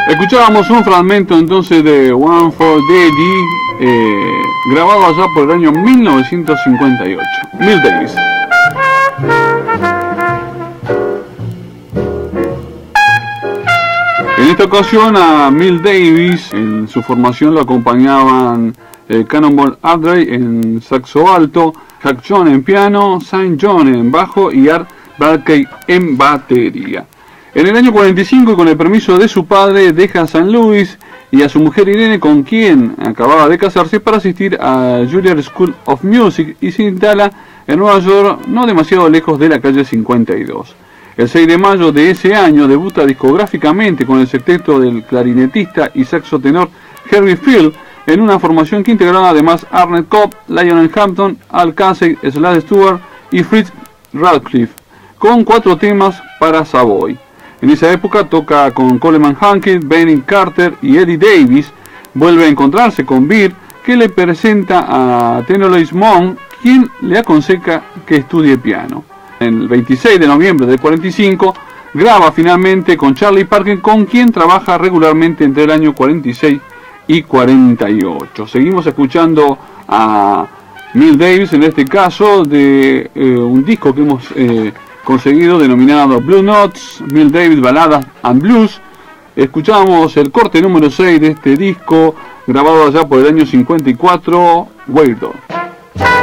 Escuchábamos un fragmento entonces de One for Daddy, grabado allá por el año 1958. Miles Davis. En esta ocasión a Miles Davis, en su formación lo acompañaban Cannonball Adderley en saxo alto, Jack Jones en piano, St. John en bajo y Art Blakey en batería. En el año 45, y con el permiso de su padre, deja San Luis y a su mujer Irene, con quien acababa de casarse, para asistir a Juilliard School of Music y se instala en Nueva York, no demasiado lejos de la calle 52. El 6 de mayo de ese año debuta discográficamente con el sexteto del clarinetista y saxo tenor Herbie Field, en una formación que integraba además Arnett Cobb, Lionel Hampton, Al Casey, Slade Stewart y Fritz Radcliffe, con 4 temas para Savoy. En esa época toca con Coleman Hankett, Benny Carter y Eddie Davis. Vuelve a encontrarse con Beard, que le presenta a Tennessee Monk, quien le aconseja que estudie piano. El 26 de noviembre del 45 graba finalmente con Charlie Parker, con quien trabaja regularmente entre el año 46 y 48. Seguimos escuchando a Miles Davis, en este caso de un disco que hemos conseguido denominado Blue Notes, Miles Davis Ballads and Blues. Escuchamos el corte número 6 de este disco, grabado allá por el año 54, Weirdo.